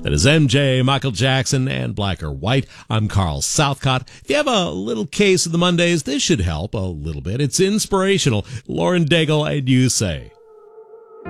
That is MJ, Michael Jackson, and Black or White. I'm Carl Southcott. If you have a little case of the Mondays, this should help a little bit. It's inspirational. Lauren Daigle and You Say.